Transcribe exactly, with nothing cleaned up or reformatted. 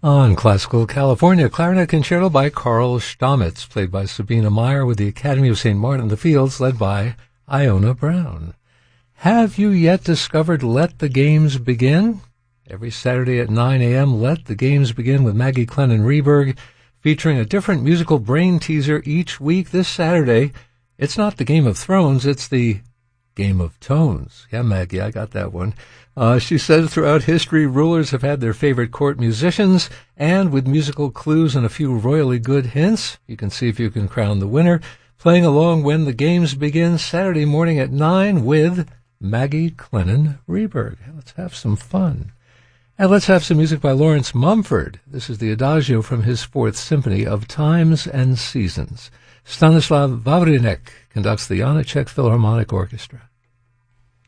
On Classical California, Clarinet Concerto by Carl Stamitz, played by Sabina Meyer with the Academy of Saint Martin in the Fields, led by Iona Brown. Have you yet discovered Let the Games Begin? Every Saturday at nine a.m., Let the Games Begin with Maggie Clennon-Rehberg, featuring a different musical brain teaser each week. This Saturday, it's not the Game of Thrones, it's the Game of Tones. Yeah, Maggie, I got that one. Uh, she said throughout history, rulers have had their favorite court musicians, and with musical clues and a few royally good hints, you can see if you can crown the winner. Playing along when the games begin Saturday morning at nine with Maggie Clennon-Rehberg. Let's have some fun. And let's have some music by Lawrence Mumford. This is the Adagio from his Fourth Symphony of Times and Seasons. Stanislav Wawrinek conducts the Janáček Philharmonic Orchestra.